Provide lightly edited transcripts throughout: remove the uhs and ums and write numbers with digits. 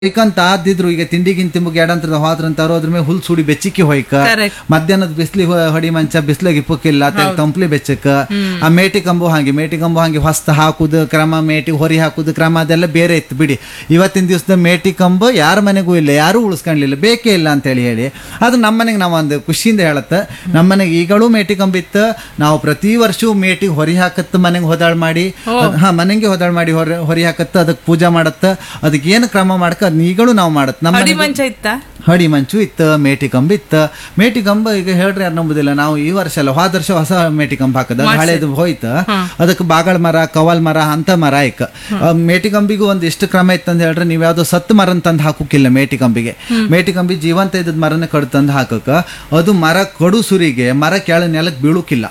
ಹೊಯ್ಕಂತ ಆದಿದ್ರು ಈಗ ತಿಂಡಿಗಿಂತ ತಿಂಬುಗೆ ಎಡಂತರದ ಹೋದ್ರಂತಾರು ಅದ್ರ ಮೇಲೆ ಹುಲ್ ಸುಡಿ ಬೆಚ್ಚಿಕ್ಕಿ ಹೊಯ್ಕ Correct. ಮಧ್ಯಾಹ್ನದ ಬಿಸ್ಲಿ ಹೊಡಿ ಮಂಚ ಬಿಸ್ಲಾಗ ಇಪ್ಪಕ್ಕಿಲ್ಲ ತಂಪ್ಲಿ ಬೆಚ್ಚಕ್ಕ ಆ ಮೇಟಿ ಕಂಬು ಹಾಗೆ ಹೊಸ್ತ ಹಾಕುದು ಕ್ರಮ ಮೇಟಿ ಹೊರಿ ಹಾಕುದು ಕ್ರಮ ಅದೆಲ್ಲ ಬೇರೆ ಇತ್ತು ಬಿಡಿ. ಇವತ್ತಿನ ದಿವಸದ ಮೇಟಿ ಕಂಬು ಯಾರ ಮನೆಗೂ ಇಲ್ಲ, ಯಾರು ಉಳಿಸ್ಕೊಂಡ್ಲಿಲ್ಲ, ಬೇಕೇ ಇಲ್ಲ ಅಂತೇಳಿ ಹೇಳಿ ಅದು ನಮ್ಮ ಮನೆಗೆ ನಾವು ಒಂದು ಖುಷಿಯಿಂದ ಹೇಳತ್ತ. ನಮ್ಮ ಮನೆಗೆ ಈಗಳೂ ಮೇಟಿ ಕಂಬ ಇತ್ತು. ನಾವು ಪ್ರತಿ ವರ್ಷವೂ ಮೇಟಿಗೆ ಹೊರಿ ಹಾಕತ್ತ, ಮನೆಗೆ ಹೊದಾಳ್ ಮಾಡಿ ಮನೆಗೆ ಹೊದಾಳ್ ಮಾಡಿ ಹೊರಿ ಹಾಕತ್ತ, ಅದಕ್ಕೆ ಪೂಜೆ ಮಾಡತ್ತ, ಅದಕ್ಕೆ ಏನು ಕ್ರಮ ಮಾಡಕ್ಕ ಅದನ್ನ ಈಗಳು ನಾವು ಮಾಡತ್. ನಮ್ಮ ಅಡಿ ಮಂಚ ಇತ್ತ, ಹಡಿ ಮಂಚು ಇತ್ತು, ಮೇಟಿ ಕಂಬ ಇತ್ತು. ಮೇಟಿ ಕಂಬ ಈಗ ಹೇಳ್ರಿ ಯಾರು ನಂಬುದಿಲ್ಲ, ನಾವು ಈ ವರ್ಷ ಅಲ್ಲ ಹೋದ ವರ್ಷ ಹೊಸ ಮೇಟಿ ಕಂಬ ಹಾಕದ, ಹಳೇದು ಹೋಯ್ತು. ಅದಕ್ಕೆ ಬಾಗಳ ಮರ, ಕವಲ್ ಮರ ಅಂತ ಮರ ಇಕ್ಕ. ಮೇಟಿ ಕಂಬಿಗೂ ಒಂದ್ ಎಷ್ಟು ಕ್ರಮ ಇತ್ತಂತ ಹೇಳ್ರಿ, ನೀವ್ ಯಾವ್ದೋ ಸತ್ತು ಮರನ್ ತಂದು ಹಾಕೋಕಿಲ್ಲ ಮೇಟಿ ಕಂಬಿಗೆ. ಮೇಟಿ ಕಂಬಿ ಜೀವಂತ ಇದ್ದದ್ ಮರನ ಕಡ್ ತಂದು ಹಾಕಕ್ಕ, ಅದು ಮರ ಕಡು ಸುರಿಗೆ ಮರ ಕೆಳ ನೆಲಕ್ಕೆ ಬೀಳುಕಿಲ್ಲ,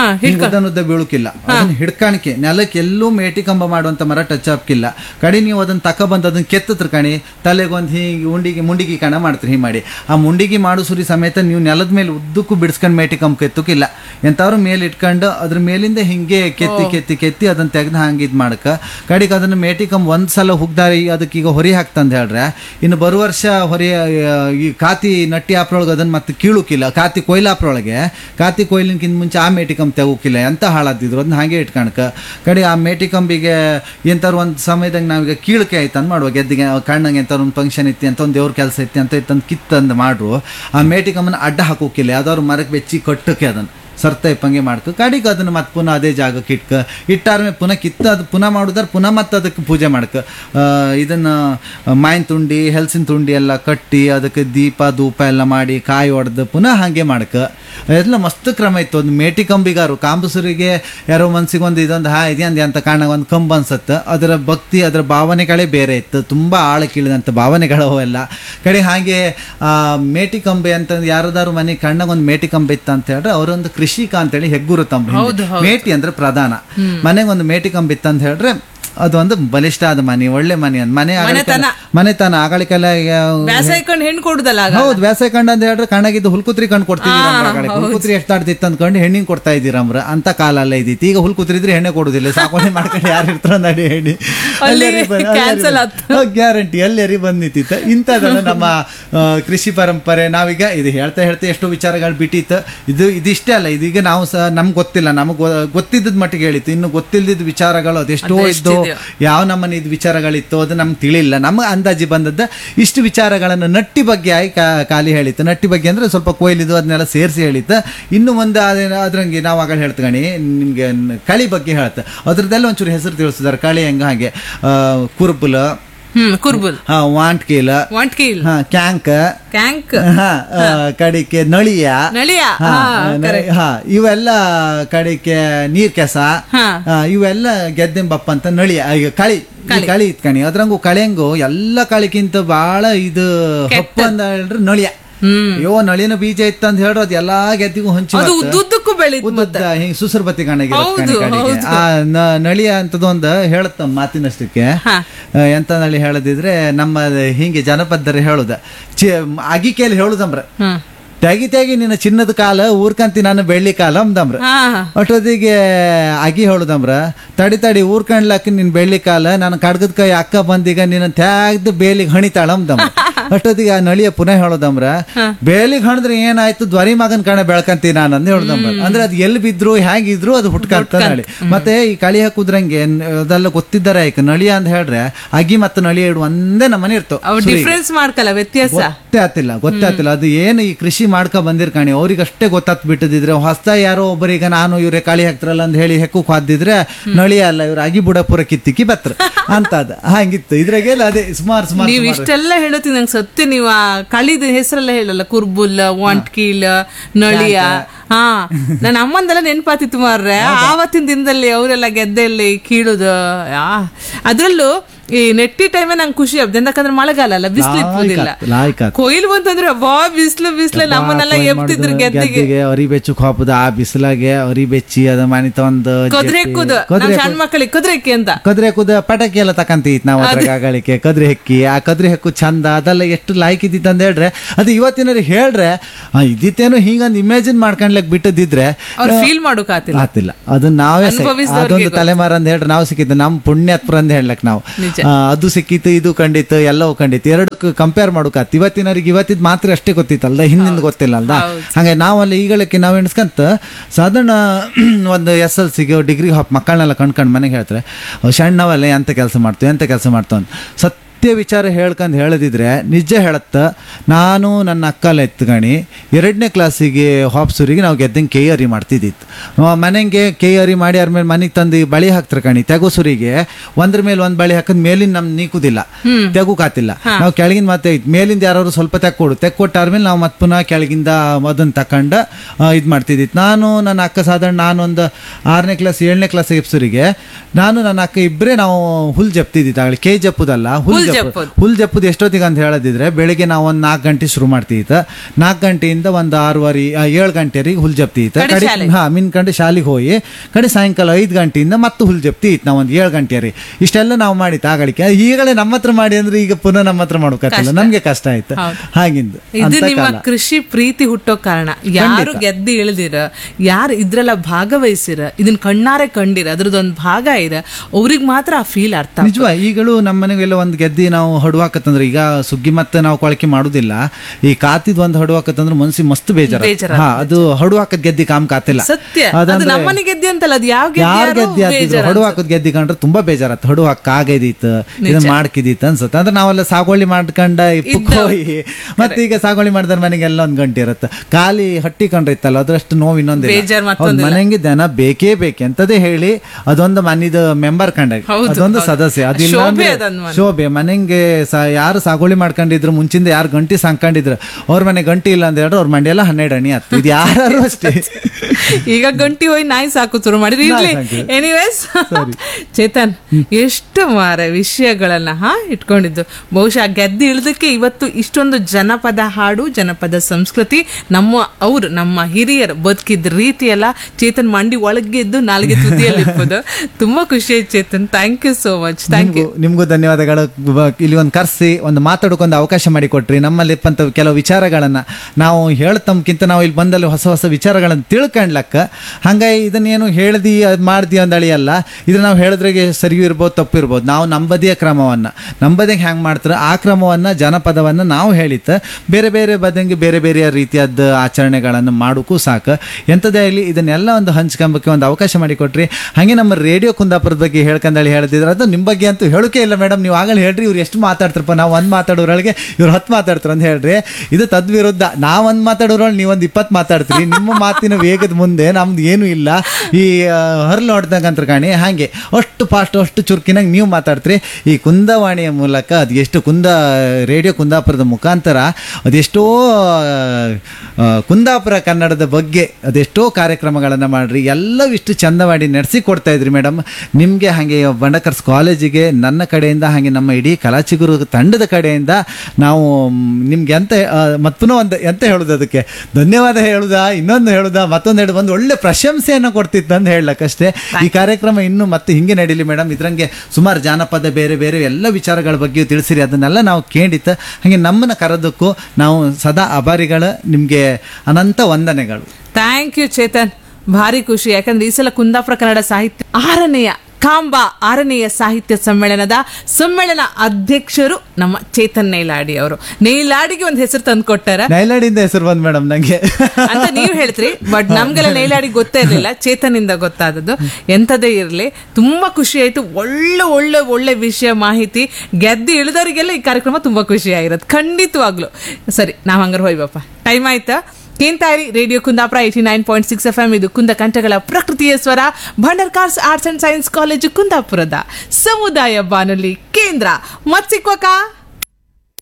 ಉದ್ದ ಬೀಳುಕಿಲ್ಲ. ಅದನ್ನ ಹಿಡ್ಕಾಣಿಕೆ ನೆಲಕ್ಕೆ ಎಲ್ಲೂ ಮೇಟಿ ಕಂಬ ಮಾಡುವಂತ ಮರ ಟಚ್ ಹಾಕಿಲ್ಲ. ಕಡಿ ನೀವು ಅದನ್ನ ತಕೊಬಂದು ಅದನ್ನ ಕೆತ್ತತ್ರ ಕಣಿ ತಲೆಗೊಂದು ಹೀಗೆ ಮುಂಡಿಗೆ ಕಣ ಮಾಡ್ತೀರಿ. ಹೀಗೆ ಮಾಡಿ ಆ ಮುಂಡಿಗೆ ಮಾಡು ಸುರಿ ಸಮೇತ ನೀವು ನೆಲದ ಮೇಲೆ ಉದ್ದಕ್ಕೂ ಬಿಡಿಸ್ಕೊಂಡು ಮೇಟಿ ಕಂಬ ಕೆತ್ತಕ್ಕಿಲ್ಲ. ಎಂತಾದ್ರು ಮೇಲೆ ಇಟ್ಕೊಂಡು ಅದ್ರ ಮೇಲಿಂದ ಹಿಂಗೆ ಕೆತ್ತಿ ಅದನ್ನ ತೆಗೆದು ಹಂಗೆ ಇದು ಮಾಡಕ ಕಡಿಗೆ ಅದನ್ನ ಮೇಟಿ ಕಂಬ ಒಂದ್ಸಲ ಹುಗ್ದಾರಿ ಅದಕ್ಕೆ ಈಗ ಹೊರಿ ಹಾಕ್ತಂದು ಹೇಳ್ರೆ, ಇನ್ನು ಬರುವ ವರ್ಷ ಹೊರಿ ಈ ಕಾತಿ ನಟ್ಟಿ ಆಪ್ರೊಳಗೆ ಅದನ್ನ ಮತ್ತೆ ಕೀಳುಕಿಲ್ಲ. ಕಾತಿ ಕೊಯ್ಲಾಪ್ರೊಳಗೆ ಕಾತಿ ಕೊಯ್ಲಿನಕ್ಕಿಂತ ಮುಂಚೆ ಆ ಮೇಟಿ ಕಂಬ ತೆಗೋಕಿಲ್ಲ, ಎಂತ ಹಾಳಾದಿದ್ರು ಅದನ್ನ ಹಾಗೆ ಇಟ್ಕಣಕ ಕಡೆ ಆ ಮೇಟಿ ಕಂಬಿಗೆ ಎಂತಾರು ಒಂದು ಸಮಯದಾಗ ನಾವೀಗ ಕೀಳಕೆ ಆಯ್ತು ಅಂದ್ ಮಾಡುವ ಗೆದ್ದಿಗೆ ಕಣ್ಣಂಗೆ ಎಂತಾರು ಒಂದು ಫಂಕ್ಷನ್ ಇತ್ತು ಅಂತ ಒಂದು ದೇವ್ರ ಕೆಲಸ ಇತ್ತು ಅಂತ ಇತ್ತಂದು ಕಿತ್ತಂದು ಮಾಡ್ರು ಆ ಮೇಟಿ ಕಂಬನ ಅಡ್ಡ ಹಾಕೋಕಿಲ್ಲ, ಯಾವ್ದಾದ್ರು ಮರಕ್ಕೆ ಬೆಚ್ಚಿ ಕಟ್ಟಕ್ಕೆ ಅದನ್ನು ಸರ್ತ ಇಪ್ಪಂಗೆ ಮಾಡ್ಕ ಕಡಿಗೆ ಅದನ್ನು ಮತ್ತೆ ಪುನಃ ಅದೇ ಜಾಗಕ್ಕೆ ಇಟ್ಟಾರ್ಮೆ ಪುನಃ ಕಿತ್ತ ಅದು ಪುನಃ ಮಾಡುದಾರೆ ಪುನಃ ಮತ್ತೆ ಅದಕ್ಕೆ ಪೂಜೆ ಮಾಡ್ಕ ಇದನ್ನು ಮಾಯಿನ ತುಂಡಿ ಹೆಲ್ಸಿನ ತುಂಡಿ ಎಲ್ಲ ಕಟ್ಟಿ ಅದಕ್ಕೆ ದೀಪ ಧೂಪ ಎಲ್ಲ ಮಾಡಿ ಕಾಯಿ ಹೊಡೆದು ಪುನಃ ಹಾಗೆ ಮಾಡ್ಕ ಎಲ್ಲ ಮಸ್ತ್ ಕ್ರಮ ಇತ್ತು. ಒಂದು ಮೇಟಿ ಕಂಬಿಗಾರು ಕಾಂಬಸೂರಿಗೆ ಯಾರೋ ಮನ್ಸಿಗೆ ಒಂದು ಇದೊಂದು ಇದೆಯಂದೆ ಅಂತ ಕಾಣ ಒಂದು ಕಂಬ ಅನ್ಸತ್ತೆ. ಅದರ ಭಕ್ತಿ ಅದರ ಭಾವನೆಗಳೇ ಬೇರೆ ಇತ್ತು, ತುಂಬ ಆಳಕ್ಕಿಳಿದಂಥ ಭಾವನೆಗಳು ಎಲ್ಲ ಕಡೆ ಹಾಗೆ ಮೇಟಿ ಕಂಬೆ ಅಂತ ಯಾರದಾರು ಮನೆ ಕಣ್ಣಾಗ ಒಂದು ಮೇಟಿ ಕಂಬೆ ಇತ್ತು ಅಂತ ಹೇಳಿದ್ರೆ ಅವರೊಂದು ಕೃಷಿಕ ಅಂತೇಳಿ ಹೆಗ್ಗುರು ತಮ್ಮ ಮೇಟಿ ಅಂದ್ರೆ ಪ್ರಧಾನ ಮನೆಗೆ ಒಂದು ಮೇಟಿ ಕಂಬ ಇತ್ತು ಅಂತ ಹೇಳಿದ್ರೆ ಅದೊಂದು ಬಲಿಷ್ಠ ಆದ ಮನೆ, ಒಳ್ಳೆ ಮನೆ ಅಂತ ಮನೆತನ ಆಗಳಿಕೆಲ್ಲ ಹೆಣ್ಣು ಕೊಡುದಲ್ಲ. ಹೌದು, ವ್ಯಾಸಕಂಡ ಅಂತ ಹೇಳಿದ್ರೆ ಕಣ್ಣಾಗಿದ್ದು ಹುಲ್ಕುತ್ರಿ ಕಣ್ಣು ಕೊಡ್ತಿದ್ದೀರ, ಹುಲ್ಕುತ್ರಿ ಎಷ್ಟು ಆಡ್ತಿತ್ತು ಅಂದ್ಕೊಂಡು ಹೆಣ್ಣಿಗೆ ಕೊಡ್ತಾ ಇದ್ದೀರಮ್ರ ಅಂತ ಕಾಲ ಎಲ್ಲ ಇದ್ದಿತ್ತು. ಈಗ ಹುಲ್ಕುತ್ರಿದ್ರೆ ಹೆಣ್ಣೆ ಕೊಡುದಿಲ್ಲ, ಸಾಕೋಣೆ ಮಾಡ್ಕೊಂಡು ಯಾರು ಇರ್ತಾರ ನಡಿ ಹೇಳಿ ಗ್ಯಾರಂಟಿ ಅಲ್ಲೇರಿ ಬಂದ್ ನಿಂತಿತ್ತು. ಇಂಥದ್ದೆಲ್ಲ ನಮ್ಮ ಕೃಷಿ ಪರಂಪರೆ. ನಾವೀಗ ಇದು ಹೇಳ್ತಾ ಎಷ್ಟೋ ವಿಚಾರಗಳು ಬಿಟ್ಟಿತ್ತು. ಇದಿಷ್ಟೇ ಅಲ್ಲ, ಇದೀಗ ನಾವು ಸಹ ನಮ್ಗೆ ಗೊತ್ತಿಲ್ಲ, ನಮಗೆ ಗೊತ್ತಿದ್ದದ ಮಟ್ಟಿಗೆ ಹೇಳಿತ್ತು. ಇನ್ನು ಗೊತ್ತಿಲ್ಲದ ವಿಚಾರಗಳು ಅದೆಷ್ಟೋ ಇದ್ದು, ಯಾವ ನಮ್ಮನೆ ಇದು ವಿಚಾರಗಳಿತ್ತು ಅದು ನಮ್ಗೆ ತಿಳಿಲ್ಲ. ನಮ್ಗೆ ಅಂದಾಜಿ ಬಂದದ್ದು ಇಷ್ಟು ವಿಚಾರಗಳನ್ನು ನಟ್ಟಿ ಬಗ್ಗೆ ಆಗಿ ಖಾಲಿ ಹೇಳಿತ್ತು. ನಟ್ಟಿ ಬಗ್ಗೆ ಅಂದ್ರೆ ಸ್ವಲ್ಪ ಕೊಯ್ಲಿದ್ದು ಅದನ್ನೆಲ್ಲ ಸೇರಿಸಿ ಹೇಳಿತ್ತು. ಇನ್ನು ಒಂದು ಅದ್ರಂಗೆ ನಾವು ಆಗ ಹೇಳ್ತಗಣಿ ನಿಮ್ಗೆ ಕಳಿ ಬಗ್ಗೆ ಹೇಳ್ತ ಅದ್ರದ್ದೆಲ್ಲ ಒಂಚೂರು ಹೆಸರು ತಿಳಿಸಿದಾರೆ. ಕಳಿ ಹೆಂಗ ಹಾಗೆ ಕುರ್ಬುಲ್ ವಾಂಟ್ಕೀಲ್ ಕ್ಯಾಂಕ್ ಕಡಿಕೆ ನಳಿಯ ಇವೆಲ್ಲ ಕಡಿಕೆ ನೀರ್ ಕೆಸ ಇವೆಲ್ಲ ಗೆದ್ದೆಂಬಪ್ಪ ಅಂತ ನಳಿಯ ಕಳಿ ಇತ್ಕಣಿ. ಅದ್ರಂಗು ಕಳೆಂಗು ಎಲ್ಲ ಕಳಿಗಿಂತ ಬಹಳ ಇದು ಹಪ್ಪು ಅಂತ ಹೇಳ್ರಿ ನಳಿಯ. ಅಯ್ಯೋ ನಳಿನ ಬೀಜ ಇತ್ತು ಅಂತ ಹೇಳ್ರು ಅದು ಎಲ್ಲಾ ಗೆದ್ದಿಗೂ ಹಂಚಿ ಹಿಂಗ್ ಸುಸರ್ಬತ್ತಿ ಕಣಿಗೆ ಆ ನಳಿಯ ಅಂತದೊಂದು ಹೇಳುತ್ತ ಮಾತಿನಷ್ಟಕ್ಕೆ. ಎಂತ ನಳಿ ಹೇಳದಿದ್ರೆ ನಮ್ಮ ಹಿಂಗೆ ಜನಪದರು ಹೇಳುದ ಅಗಿಕೆಯಲ್ಲಿ ಹೇಳುದಂಬ್ರ ತೆಗಿ ನಿನ್ನ ಚಿನ್ನದ ಕಾಲ ಊರ್ಕಂತಿ ನಾನು ಬೆಳ್ಳಿ ಕಾಲ ಅಂದಮ್ರ. ಅಷ್ಟೊತ್ತಿಗೆ ಅಗಿ ಹೇಳುದಮ್ರ ತಡಿ ಊರ್ಕಂಡ್ಲಕ್ಕ ನಿನ್ ಬೆಳ್ಳಿ ಕಾಲ ನಾನು ಕಡ್ಗದ ಕೈ ಅಕ್ಕ ಬಂದೀಗ ನಿನ್ನ ತ್ಯಾಗ್ದು ಬೇಲಿಗೆ ಹಣಿತಾಳ ಅಂದಮ್ರ. ಅಷ್ಟೊತ್ತಿಗೆ ಆ ನಳಿಯ ಪುನಃ ಹೇಳೋದಮ್ರ ಬೇಲಿಗೆ ಹಣದ್ರೆ ಏನಾಯ್ತು ದ್ವರಿ ಮಗನ್ ಕಣ ಬೆಳ್ಕಂತಿ ನಾನು ಅಂದ್ ಹೇಳುದಮ್ರ. ಅಂದ್ರೆ ಅದು ಎಲ್ಲಿ ಬಿದ್ರು ಹೇಗಿದ್ರು ಅದು ಹುಟ್ಕಂತ ನಳಿ. ಮತ್ತೆ ಈ ಕಳಿ ಹಾಕುದ್ರಂಗೆ ಅದೆಲ್ಲ ಗೊತ್ತಿದ್ದಾರೆ ಆಯ್ಕೆ ನಳಿಯ ಅಂತ ಹೇಳ್ರೆ ಅಗಿ ಮತ್ತು ನಳಿಯ ಇಡು ಒಂದೇ ನಮ್ಮನೆ ಇರ್ತವೆ, ಗೊತ್ತೇ ಆತಿಲ್ಲ ಅದು ಏನು ಈ ಕೃಷಿ ಮಾಡ್ಕ ಬಂದಿರ್ಕಾಣಿ ಅವ್ರಿಗಷ್ಟೇ ಗೊತ್ತಾತ್ ಬಿಟ್ಟದಿದ್ರೆ ಹೊಸ ಯಾರೋ ಒಬ್ಬರಿಗೆ ನಾನು ಇವ್ರೆ ಕಾಳಿ ಹಾಕ್ತಾರಲ್ಲ ಅಂತ ಹೇಳಿ ಹೆಕ್ಕಕ್ ಹಾದಿದ್ರೆ ನಳಿಯ ಅಲ್ಲ ಇವ್ರು ಅಗಿ ಬುಡ ಪೂರ ಕಿತ್ತಿಕ್ಕಿ ಬತ್ರ ಅಂತದ ಹಂಗಿತ್ತು. ಇದ್ರಾಗೆಲ್ಲ ಅದೇ ಸುಮಾರು ನೀವು ಇಷ್ಟೆಲ್ಲ ಹೇಳುತ್ತೀನಿ ನಂಗೆ ಸತ್ಯ ನೀವು ಆ ಕಳಿದ ಹೆಸರೆಲ್ಲ ಹೇಳಲ್ಲ, ಕುರ್ಬುಲ್ ವಾಂಟ್ಕೀಲ್ ನಳಿಯ. ನನ್ನ ಅಮ್ಮಂದೆಲ್ಲ ನೆನಪಾತಿತ್ತು ಮಾರ್ರೆ ಆವತ್ತಿನ ದಿನದಲ್ಲಿ ಅವರೆಲ್ಲ ಗೆದ್ದೆಯಲ್ಲಿ ಕೀಳುದು. ಅದ್ರಲ್ಲೂ ಈ ನೆಟ್ಟಿ ಟೈಮೇ ನಂಗೆ ಖುಷಿ ಆಗ್ತದೆ, ಯಾಕಂದ್ರೆ ಮಳೆಗಾಲ ಅಲ್ಲ, ಬಿಸಿಲು ಇಪ್ಪುದಿಲ್ಲ. ಕೊಯ್ಲು ಬಂತಂದ್ರೆ ಬಿಸಿಲು ನಮ್ಮನ್ನೆಲ್ಲ ಎಬ್ತಿದ್ರು ಗೆದ್ದೆಗೆ ಅರಿ ಬೆಚ್ಚಕ್ ಹಾಪುದು ಆ ಬಿಸಿಲಾಗೆ ಅರಿ ಬೆಚ್ಚಿ ಅದ ಮನೆ ತಂದು ಕದ್ರೆ ಹೆಕ್ಕುದು ಸಣ್ಣ ಮಕ್ಕಳಿಗೆ ಕದ್ರೆ ಹೆಕ್ಕಿ ಅಂತ ಕದ್ರೆ ಹೆಕ್ಕುದು ಪಟಾಕಿ ಎಲ್ಲ ತಕಂತೀತ್ ನಾವು ಅದ್ರಾಗಳಿಗೆ ಕದ್ರೆ ಹೆಕ್ಕಿ ಆ ಕದ್ರೆ ಹೆಕ್ಕು ಚಂದ ಅದೆಲ್ಲ ಎಷ್ಟು ಲಾಯ್ಕ್ ಇದ್ದಿತ್ತು ಅಂತ ಹೇಳ್ರೆ ಅದು ಇವತ್ತಿನವ್ರಿಗೆ ಹೇಳ್ರೆ ಇದಿತ್ತೇನು ಹಿಂಗಂದ್ ಇಮ್ಯಾಜಿನ್ ಮಾಡ್ಕೊಂಡ್ಲಕ್ ಬಿಟ್ಟದಿದ್ರೆ ಫೀಲ್ ಮಾಡೋಕ್ ಆತಿಲ್ಲ. ಅದನ್ನ ನಾವೇ ಅದೊಂದು ತಲೆಮಾರ ಅಂತ ಹೇಳ್ರೆ ನಾವು ಸಿಕ್ಕಿದ್ದು ನಮ್ ಪುಣ್ಯಾತ್ಪುರ ಅಂತ ಹೇಳ್ಲಕ್ ನಾವು ಅದು ಸಿಕ್ಕಿತ್ತು, ಇದು ಕಂಡಿತ್ತು, ಎಲ್ಲವೂ ಕಂಡಿತ್ತು. ಎರಡಕ್ಕೂ ಕಂಪೇರ್ ಮಾಡೋಕಾತ್. ಇವತ್ತಿನವ್ರಿಗೆ ಇವತ್ತಿದ್ ಮಾತ್ರ ಅಷ್ಟೇ ಗೊತ್ತಿತ್ತಲ್ದ, ಹಿಂದಿಂದ ಗೊತ್ತಿಲ್ಲ ಅಲ್ದ. ಹಾಗೆ ನಾವಲ್ಲಿ ಈಗಳಕ್ಕೆ ನಾವು ಎಣಿಸ್ಕಂತ ಸಾಧಾರಣ ಒಂದು SLCಗೆ ಡಿಗ್ರಿ ಮಕ್ಕಳನ್ನೆಲ್ಲ ಕಂಡ್ಕೊಂಡು ಮನೆಗೆ ಹೇಳ್ತಾರೆ, ಸಣ್ಣವಲ್ಲೇ ಎಂತ ಕೆಲಸ ಮಾಡ್ತೀವಿ ಅಂತ ವಿಚಾರ ಹೇಳ್ಕೊಂಡು ಹೇಳದಿದ್ರೆ ನಿಜ ಹೇಳತ್ತ. ನಾನು ನನ್ನ ಅಕ್ಕಲ್ಲ ಎತ್ಗಣಿ 2ನೇ ಕ್ಲಾಸಿಗೆ ಹಾಪ್ಸೂರಿಗೆ ನಾವು ಗೆದ್ದಂಗೆ ಕೇಯರಿ ಮಾಡ್ತಿದ್ದಿತ್ತು. ಮನೆಗೆ ಕೇಯರಿ ಮಾಡಿ ಅವ್ರ ಮೇಲೆ ಮನೆಗೆ ತಂದು ಬಳಿ ಹಾಕ್ತಾರೆ ಕಣಿ. ತೆಗುಸುರಿಗೆ ಒಂದ್ರ ಮೇಲೆ ಒಂದು ಬಳಿ ಹಾಕಿದ್ ಮೇಲಿನ ನಮ್ ನೀಕುದಿಲ್ಲ, ತೆಗುಕಾತಿಲ್ಲ. ನಾವು ಕೆಳಗಿನ ಮತ್ತೆ ಮೇಲಿಂದ ಯಾರು ಸ್ವಲ್ಪ ತೆಕ್ಕೊಟ್ಟಾದ್ಮೇಲೆ ನಾವು ಮತ್ತೆ ಪುನಃ ಕೆಳಗಿಂದ ಅದನ್ನ ತಕೊಂಡು ಇದು ಮಾಡ್ತಿದ್ದಿತ್ತು. ನಾನು ನನ್ನ ಅಕ್ಕ ಸಾಧಾರಣ ನಾನೊಂದು 6ನೇ ಕ್ಲಾಸ್ 7ನೇ ಕ್ಲಾಸ್ ಎಪ್ಸೂರಿಗೆ ನಾನು ನನ್ನ ಅಕ್ಕ ಇಬ್ಬರೇ ನಾವು ಹುಲ್ ಜಪ್ತಿದ್ದಿತ್ತು. ಆಗಲಿ ಕೈ ಜಪ್ಪುದಲ್ಲ, ಹುಲ್ ಜಪ್ಪುದು ಎಷ್ಟೊತ್ತಿಗೆ ಅಂತ ಹೇಳದಿದ್ರೆ ಬೆಳಿಗ್ಗೆ ನಾವು ಒಂದು 4 ಗಂಟೆ ಶುರು ಮಾಡ್ತಿದ್ದ. 4 ಗಂಟೆಯಿಂದ ಒಂದು 6:30 7 ಗಂಟೆವರೆಗೆ ಹುಲ್ ಜಪ್ತಿತ್ತು. ಮಿನ್ಕಂಡು ಶಾಲೆಗೆ ಹೋಗಿ ಸಾಯಂಕಾಲ 5 ಗಂಟೆಯಿಂದ ಮತ್ತೆ ಹುಲ್ ಜಪ್ತಿತ್ತು. ನಾವು ಒಂದು 7 ಗಂಟೆವರೆಗೆ ಇಷ್ಟೆಲ್ಲ ನಾವು ಮಾಡಿತ್ತು ಆಗಳಿಕೆ. ಈಗಲೇ ನಮ್ಮ ಹತ್ರ ಮಾಡಿ ಅಂದ್ರೆ ಈಗ ಪುನಃ ನಮ್ಮ ಹತ್ರ ಮಾಡೋಕತ್ತಿಲ್ಲ, ನಮ್ಗೆ ಕಷ್ಟ ಆಯ್ತು. ಹಾಗಿಂದು ಇದು ನಿಮ್ಮ ಕೃಷಿ ಪ್ರೀತಿ ಹುಟ್ಟೋ ಕಾರಣ. ಯಾರು ಗೆದ್ದು ಇಳಿದಿರ, ಯಾರು ಇದ್ರೆಲ್ಲ ಭಾಗವಹಿಸಿರ, ಇದನ್ನ ಕಣ್ಣಾರೆ ಕಂಡಿರ, ಅದ್ರದ್ದೊಂದು ಭಾಗ ಇರ, ಅವ್ರಿಗೆ ಮಾತ್ರ ಆ ಫೀಲ್ ಅರ್ಥ. ನಿಜವಾ. ಈಗಲೂ ನಮ್ಮ ಮನೆಗೆಲ್ಲ ಒಂದು ಗೆದ್ದಿ ನಾವು ಹೊಡುವಾಕತ್ತಂದ್ರೆ ಈಗ ಸುಗ್ಗಿ ಮತ್ತೆ ನಾವು ಕೊಳಕೆ ಮಾಡುದಿಲ್ಲ. ಈ ಕಾತಿದ್ ಒಂದು ಹೊಡುವಾಕತ್ತಂದ್ರೆ ಮನ್ಸಿ ಮಸ್ತ್ ಬೇಜಾರ. ಅದು ಹೊಡುವಾಕದ್ ಗೆದ್ದಿ ಕಾಮ್ ಕಾತಿಲ್ಲ. ಸತ್ಯ. ನಮ್ಮನೆ ಗೆದ್ದಿ ಅಂತಲ್ಲ, ಅದು ಯಾರ್ ಗೆದ್ದಿ ಹೊಡುವಾಕದ್ ಗೆದ್ದಿ ಕಂಡ್ರೆ ತುಂಬಾ ಬೇಜಾರತ್ತ. ಹೊಡುವಾಕ ಆಗೈದಿತ್ತು, ಇದನ್ನ ಮಾಡ್ಕಿದಿತ್ತು ಅನ್ಸುತ್ತೆ. ಅಂದ್ರೆ ನಾವೆಲ್ಲ ಸಾಗುವಳಿ ಮಾಡ್ಕೊಂಡ ಹೋಗಿ ಮತ್ತೆ ಈಗ ಸಾಗುವಳಿ ಮಾಡಿದ್ರೆ ಮನೆಗೆಲ್ಲ ಒಂದ್ ಗಂಟೆ ಇರುತ್ತೆ. ಖಾಲಿ ಹಟ್ಟಿ ಕಂಡ್ರೆ ಇತ್ತಲ್ಲ ಅದ್ರಷ್ಟು ನೋವು ಇನ್ನೊಂದು. ಮನೆಗೆ ದನ ಬೇಕೇ ಅಂತದೇ ಹೇಳಿ ಅದೊಂದು ಮನಿದ ಮೆಂಬರ್ ಕಂಡ, ಅದೊಂದು ಸದಸ್ಯ. ಅದಿಲ್ಲ ಶೋಭೆ. ಮನೆಗೆ ಯಾರು ಸಾಗುವಳಿ ಮಾಡ್ಕೊಂಡಿದ್ರು ಮುಂಚಿಂದ ಯಾರು ಗಂಟಿ ಸಾಕೊಂಡಿದ್ರು ಅವ್ರ ಮನೆ ಗಂಟಿ ಇಲ್ಲ ಅಂತ ಹೇಳಿದ್ರೆ ಅವ್ರ ಮಂಡಿ ಎಲ್ಲ 12 ಅಣಿ ಆಯ್ತು. ಇದು ಯಾರು ಅಷ್ಟೇ. ಈಗ ಗಂಟಿ ಹೋಗಿ ನಾಯಿ ಸಾಕು ಶುರು ಮಾಡಿದ್ರಿ. ಎನಿವೇಸ್ ಚೇತನ್, ಎಷ್ಟು ಮಾರ ವಿಷಯಗಳನ್ನ ಇಟ್ಕೊಂಡಿದ್ದು. ಬಹುಶಃ ಗೆದ್ದು ಇಳಿದಕ್ಕೆ ಇವತ್ತು ಇಷ್ಟೊಂದು ಜನಪದ ಹಾಡು, ಜನಪದ ಸಂಸ್ಕೃತಿ, ನಮ್ಮ ಹಿರಿಯರು ಬದುಕಿದ ರೀತಿ ಎಲ್ಲ ಚೇತನ್ ಮಂಡಿ ಒಳಗೆ ಇದ್ದು ನಾಲ್ಗೆ ತುದಿಯಲ್ಲಿ ಇರ್ಬೋದು. ತುಂಬಾ ಖುಷಿ ಆಯ್ತು Chetan. Thank you so much. Thank you. ನಿಮ್ಗೂ ಧನ್ಯವಾದಗಳು. ಇಲ್ಲಿ ಒಂದು ಕರೆಸಿ ಒಂದು ಮಾತಾಡೋಕೊಂದು ಅವಕಾಶ ಮಾಡಿಕೊಟ್ರಿ. ನಮ್ಮಲ್ಲಿ ಕೆಲವು ವಿಚಾರಗಳನ್ನ ನಾವು ಹೇಳ್ತಮ್ಕಿಂತ ನಾವು ಇಲ್ಲಿ ಬಂದಲ್ಲಿ ಹೊಸ ಹೊಸ ವಿಚಾರಗಳನ್ನು ತಿಳ್ಕೊಂಡ್ಲಕ್ಕ. ಹಂಗಾಗಿ ಇದನ್ನೇನು ಹೇಳ್ದಿ ಅದು ಮಾಡ್ದಿ ಅಂದಳಿ ಅಲ್ಲ. ಇದನ್ನ ನಾವು ಹೇಳಿದ್ರಿಗೆ ಸರಿಯೂ ಇರ್ಬೋದು, ತಪ್ಪು ಇರ್ಬೋದು. ನಾವು ನಂಬದಿಯ ಕ್ರಮವನ್ನು ನಂಬದಿಗೆ ಹ್ಯಾಂಗೆ ಮಾಡ್ತಾರೆ ಆ ಕ್ರಮವನ್ನು, ಜನಪದವನ್ನು ನಾವು ಹೇಳಿತ್ತು. ಬೇರೆ ಬೇರೆ ಬದಂಗೆ ಬೇರೆ ಬೇರೆ ರೀತಿಯಾದ ಆಚರಣೆಗಳನ್ನು ಮಾಡೋಕ್ಕೂ ಸಾಕು. ಎಂಥದೇ ಆಗಲಿ ಇದನ್ನೆಲ್ಲ ಒಂದು ಹಂಚ್ಕೊಂಬಕ್ಕೆ ಒಂದು ಅವಕಾಶ ಮಾಡಿಕೊಟ್ರಿ. ಹಾಗೆ ನಮ್ಮ ರೇಡಿಯೋ ಕುಂದಾಪುರದ ಬಗ್ಗೆ ಹೇಳ್ಕಂದಳಿ ಹೇಳ್ತಿದ್ರು. ಅದು ನಿಮ್ಮ ಬಗ್ಗೆ ಅಂತೂ ಹೇಳೋಕೆ ಇಲ್ಲ ಮೇಡಮ್. ನೀವು ಆಗಲೇ ಹೇಳ್ರಿ ಇವ್ರು ಎಷ್ಟು ಮಾತಾಡ್ತಾರಪ್ಪ, ನಾವು ಒಂದು ಮಾತಾಡೋರೊಳಗೆ ಇವ್ರು 10 ಮಾತಾಡ್ತಾರೆ ಅಂತ ಹೇಳ್ರಿ. ಇದು ತದ್ವಿರುದ್ಧ. ನಾವು ಒಂದು ಮಾತಾಡೋರೊಳಗೆ ನೀವೊಂದು 20 ಮಾತಾಡ್ತೀರಿ. ನಿಮ್ಮ ಮಾತಿನ ವೇಗದ ಮುಂದೆ ನಮ್ದು ಏನೂ ಇಲ್ಲ. ಈ ಹರ್ಲು ಹೊಡೆದಂಗಂತ ಕಾಣಿ ಹಾಗೆ ಅಷ್ಟು ಫಾಸ್ಟ್ ಅಷ್ಟು ಚುರುಕಿನಾಗ ನೀವು ಮಾತಾಡ್ತೀರಿ. ಈ ಕುಂದವಾಣಿಯ ಮೂಲಕ ಅದು ಎಷ್ಟು ರೇಡಿಯೋ ಕುಂದಾಪುರದ ಮುಖಾಂತರ ಅದೆಷ್ಟೋ ಕುಂದಾಪುರ ಕನ್ನಡದ ಬಗ್ಗೆ ಅದೆಷ್ಟೋ ಕಾರ್ಯಕ್ರಮಗಳನ್ನು ಮಾಡ್ರಿ. ಎಲ್ಲವಿಷ್ಟು ಚಂದವಾಗಿ ನಡೆಸಿ ಕೊಡ್ತಾ ಇದ್ರಿ ಮೇಡಮ್. ನಿಮಗೆ ಹಾಗೆ ಬಂಡಕರ್ಸ್ ಕಾಲೇಜಿಗೆ ನನ್ನ ಕಡೆಯಿಂದ ಹಾಗೆ ನಮ್ಮ ಇಡೀ ಕಲಾಚಿಗುರು ತಂಡದ ಕಡೆಯಿಂದ ನಾವು ನಿಮ್ಗೆ ಮತ್ತೂ ಒಂದು ಎಂತ ಹೇಳುದು, ಅದಕ್ಕೆ ಧನ್ಯವಾದ ಹೇಳುದಾ, ಇನ್ನೊಂದು ಹೇಳುದಾ, ಮತ್ತೊಂದು ಹೇಳುದು, ಒಂದು ಒಳ್ಳೆ ಪ್ರಶಂಸೆಯನ್ನು ಕೊಡ್ತಿತ್ತು ಅಂತ ಹೇಳಕ್ಕಷ್ಟೇ. ಈ ಕಾರ್ಯಕ್ರಮ ಇನ್ನು ಮತ್ತೆ ಹಿಂಗೆ ನಡೀಲಿ ಮೇಡಮ್. ಇದ್ರಂಗೆ ಸುಮಾರು ಜಾನಪದ ಬೇರೆ ಬೇರೆ ಎಲ್ಲ ವಿಚಾರಗಳ ಬಗ್ಗೆ ತಿಳಿಸಿರಿ. ಅದನ್ನೆಲ್ಲ ನಾವು ಕೇಳಿತ್ತು. ಹಾಗೆ ನಮ್ಮನ್ನು ಕರೆದಕ್ಕೂ ನಾವು ಸದಾ ಆಭಾರಿಗಳು. ನಿಮಗೆ ಅನಂತ ವಂದನೆಗಳು. Thank you Chetan. ಭಾರಿ ಖುಷಿ. ಯಾಕಂದ್ರೆ ಈ ಸಲ ಕುಂದಾಪುರ ಕನ್ನಡ ಸಾಹಿತ್ಯ 6ನೇ ಸಾಹಿತ್ಯ ಸಮ್ಮೇಳನ ಅಧ್ಯಕ್ಷರು ನಮ್ಮ ಚೇತನ್ ನೈಲಾಡಿ ಅವರು. ನೈಲಾಡಿಗೆ ಒಂದು ಹೆಸರು ತಂದು ಕೊಟ್ಟಾರ. ನೈಲಾಡಿಯಿಂದ ಹೆಸರು ಬಂದ್ ಮೇಡಮ್ ನಂಗೆ ಅಂತ ನೀವು ಹೇಳ್ತೀರಿ. ಬಟ್ ನಮ್ಗೆಲ್ಲ ನೈಲಾಡಿ ಗೊತ್ತೇ ಇರಲಿಲ್ಲ, ಚೇತನಿಂದ ಗೊತ್ತಾದದ್ದು. ಎಂಥದೇ ಇರಲಿ, ತುಂಬಾ ಖುಷಿ ಆಯ್ತು. ಒಳ್ಳೆ ಒಳ್ಳೆ ಒಳ್ಳೆ ವಿಷಯ, ಮಾಹಿತಿ. ಗೆದ್ದು ಇಳಿದವರಿಗೆಲ್ಲ ಈ ಕಾರ್ಯಕ್ರಮ ತುಂಬಾ ಖುಷಿ ಆಗಿರೋದು ಖಂಡಿತವಾಗ್ಲು. ಸರಿ, ನಾವ್ ಹಂಗಾರ ಹೋಯ್ಬಪ್ಪ, ಟೈಮ್ ಆಯ್ತಾ? ಕೇಂತಾರಿ ರೇಡಿಯೋ ಕುಂದಾಪುರ 89.6 FM. ಇದು ಕುಂದ ಕಂಠಗಳ ಪ್ರಕೃತಿಯ ಸ್ವರ. Bhandarkars arts and science college ಕುಂದಾಪುರದ ಸಮುದಾಯ ಬಾನುಲಿ ಕೇಂದ್ರ. ಮತ್ ಸಿಕ್ವಕ.